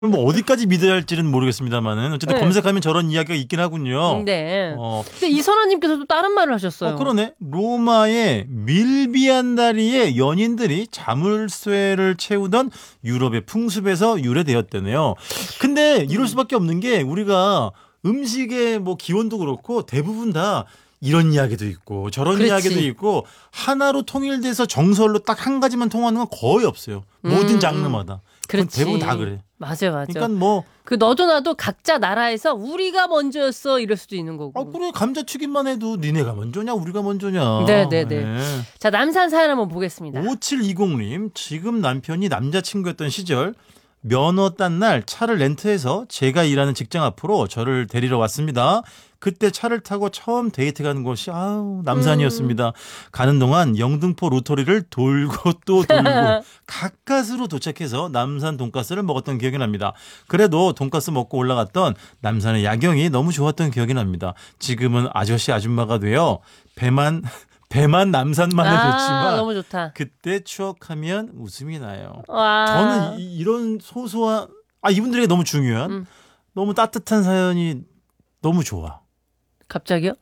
뭐 어디까지 믿어야 할지는 모르겠습니다만은 어쨌든 네. 검색하면 저런 이야기가 있긴 하군요. 네. 근데 이선아님께서도 다른 말을 하셨어요. 그러네. 로마의 밀비안 다리에 연인들이 자물쇠를 채우던 유럽의 풍습에서 유래되었다네요. 근데 이럴 수밖에 없는 게 우리가 음식의 뭐 기원도 그렇고 대부분 다 이런 이야기도 있고 저런 그렇지. 이야기도 있고 하나로 통일돼서 정설로 딱 한 가지만 통하는 건 거의 없어요. 모든 장르마다. 그렇지. 대부분 다 그래. 맞아요. 그러니까 뭐 그 너도 나도 각자 나라에서 우리가 먼저였어 이럴 수도 있는 거고. 그래 감자튀김만 해도 니네가 먼저냐 우리가 먼저냐. 네네네. 네. 자, 남산 사연 한번 보겠습니다. 5720님 지금 남편이 남자친구였던 시절 면허 딴 날 차를 렌트해서 제가 일하는 직장 앞으로 저를 데리러 왔습니다. 그때 차를 타고 처음 데이트 가는 곳이 남산이었습니다. 가는 동안 영등포 로터리를 돌고 또 돌고 가까스로 도착해서 남산 돈가스를 먹었던 기억이 납니다. 그래도 돈가스 먹고 올라갔던 남산의 야경이 너무 좋았던 기억이 납니다. 지금은 아저씨 아줌마가 되어 배만 남산만 해줬지만 너무 좋다. 그때 추억하면 웃음이 나요. 와. 저는 이런 소소한 이분들에게 너무 중요한 너무 따뜻한 사연이 너무 좋아. 갑자기요?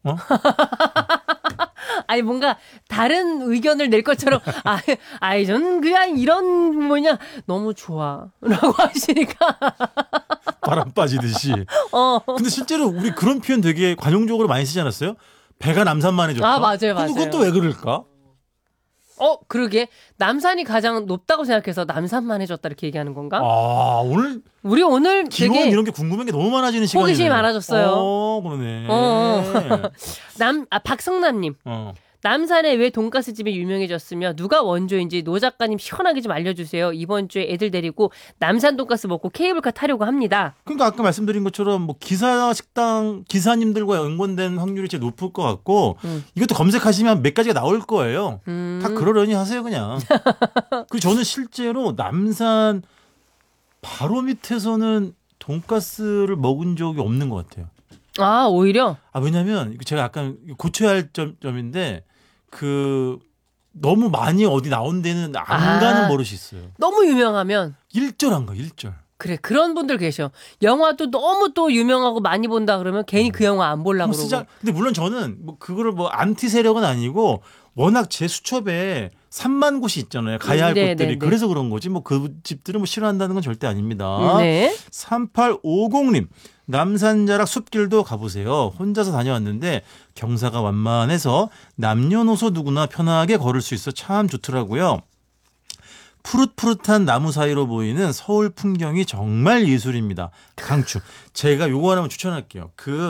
아니 뭔가 다른 의견을 낼 것처럼 저는 그냥 이런 너무 좋아라고 하시니까 바람 빠지듯이. 근데 실제로 우리 그런 표현 되게 관용적으로 많이 쓰지 않았어요? 배가 남산만 해줬다. 맞아요. 근데 그것도 왜 그럴까? 그러게. 남산이 가장 높다고 생각해서 남산만 해줬다 이렇게 얘기하는 건가? 우리 오늘 기본 되게 이런 게 궁금한 게 너무 많아지는 시간이네요. 호기심이 많아졌어요. 그러네. 박성남님. 남산에 왜 돈가스 집이 유명해졌으며 누가 원조인지 노 작가님 시원하게 좀 알려주세요. 이번 주에 애들 데리고 남산 돈가스 먹고 케이블카 타려고 합니다. 그러니까 아까 말씀드린 것처럼 뭐 식당 기사님들과 연관된 확률이 제일 높을 것 같고 이것도 검색하시면 몇 가지가 나올 거예요. 다 그러려니 하세요 그냥. 그리고 저는 실제로 남산 바로 밑에서는 돈가스를 먹은 적이 없는 것 같아요. 오히려? 왜냐면 제가 약간 고쳐야 할 점인데 너무 많이 어디 나온 데는 안 가는 버릇이 있어요. 너무 유명하면 1절 안 가, 1절. 그래, 그런 분들 계셔. 영화도 너무 또 유명하고 많이 본다 그러면 괜히 그 영화 안 보려고 그러고. 근데 물론 저는 그거를 안티 세력은 아니고 워낙 제 수첩에 3만 곳이 있잖아요. 가야 할 곳들이. 그래서 그런 거지. 그 집들은 싫어한다는 건 절대 아닙니다. 네. 3850님. 남산자락 숲길도 가보세요. 혼자서 다녀왔는데 경사가 완만해서 남녀노소 누구나 편하게 걸을 수 있어 참 좋더라고요. 푸릇푸릇한 나무 사이로 보이는 서울 풍경이 정말 예술입니다. 강추. 제가 요거 하나만 추천할게요.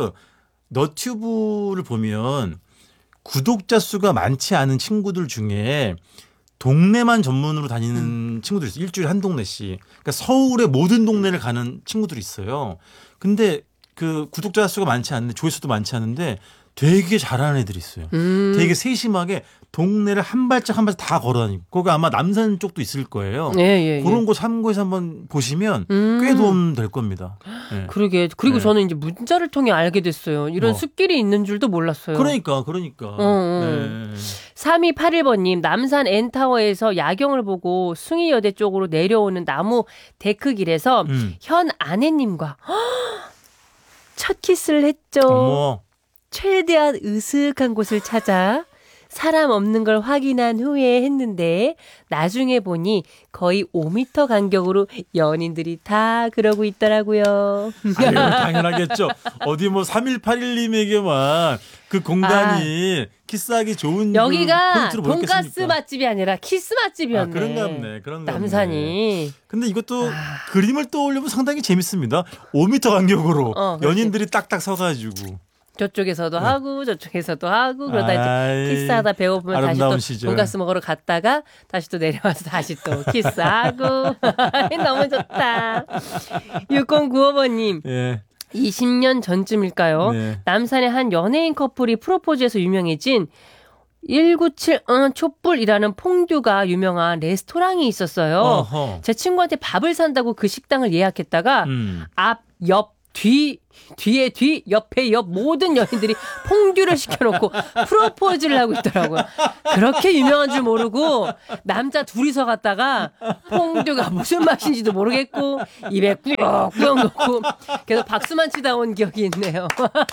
너튜브를 보면 구독자 수가 많지 않은 친구들 중에 동네만 전문으로 다니는 친구들이 있어요. 일주일에 한 동네씩. 그러니까 서울의 모든 동네를 가는 친구들이 있어요. 근데 구독자 수가 많지 않은데 조회수도 많지 않은데 되게 잘하는 애들이 있어요. 되게 세심하게 동네를 한 발짝 한 발짝 다 걸어다니고 거기 아마 남산 쪽도 있을 거예요. 그런 거 참고해서 한번 보시면 꽤 도움 될 겁니다. 네. 그러게. 그리고 저는 이제 문자를 통해 알게 됐어요. 이런 숲길이 있는 줄도 몰랐어요. 그러니까. 네. 3281번님 남산 N타워에서 야경을 보고 숭이여대 쪽으로 내려오는 나무 데크길에서 현 아내님과 첫 키스를 했죠. 어머. 최대한 으슥한 곳을 찾아 사람 없는 걸 확인한 후에 했는데 나중에 보니 거의 5m 간격으로 연인들이 다 그러고 있더라고요. 당연하겠죠. 어디 3181님에게만 그 공간이 키스하기 좋은 여기가 돈가스 맛집이 아니라 키스 맛집이었네. 그런가 보네. 남산이. 근데 이것도 그림을 떠올리면 상당히 재밌습니다. 5m 간격으로 연인들이 딱딱 서가지고. 저쪽에서도 하고 저쪽에서도 하고 그러다 이제 키스하다 배고프면 다시 또 시절. 돈가스 먹으러 갔다가 다시 또 내려와서 다시 또 키스하고 너무 좋다. 6095번님. 예. 20년 전쯤일까요? 네. 남산의 한 연예인 커플이 프로포즈해서 유명해진 197 촛불이라는 퐁듀가 유명한 레스토랑이 있었어요. 제 친구한테 밥을 산다고 그 식당을 예약했다가 앞, 옆 뒤에 뒤, 옆에 옆 모든 연인들이 퐁듀를 시켜놓고 프로포즈를 하고 있더라고요. 그렇게 유명한 줄 모르고 남자 둘이서 갔다가 퐁듀가 무슨 맛인지도 모르겠고 입에 꾸역꾸역 넣고 계속 박수만 치다 온 기억이 있네요.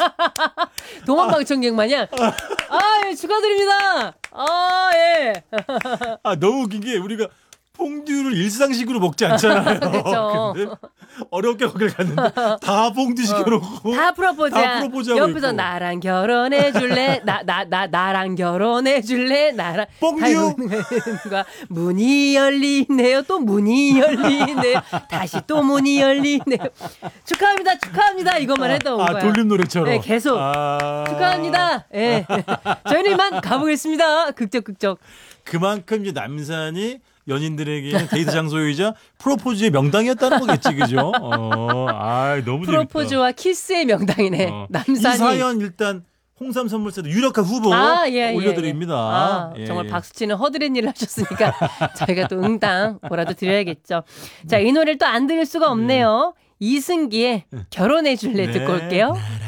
동원방청객 마냥 예, 축하드립니다. 예. 너무 웃긴 게 우리가 퐁듀를 일상식으로 먹지 않잖아요. 그쵸. 근데 어렵게 거길 갔는데 다 퐁듀 시켜놓고 다 프로포즈야. 다 프로포즈하고 옆에서 있고. 나랑 결혼해 줄래? 나랑 결혼해 줄래? 나랑 뽕듀? 문이 열리네요. 또 문이 열리네요. 다시 또 문이 열리네요. 축하합니다. 이것만 했던 거야. 돌림 노래처럼. 네, 계속 축하합니다. 예. 저희는 이만 가보겠습니다. 극적. 그만큼 이제 남산이 연인들에게는 데이트 장소이자 프로포즈의 명당이었다는 거겠지, 그죠? 너무 재밌다. 프로포즈와 키스의 명당이네. 남산이. 이 사연 일단 홍삼 선물세트 유력한 후보 올려드립니다. 정말 박수치는 허드렛 일을 하셨으니까 저희가 또 응당 뭐라도 드려야겠죠. 자, 이 노래를 또 안 들을 수가 없네요. 이승기의 결혼해 줄래 듣고 올게요.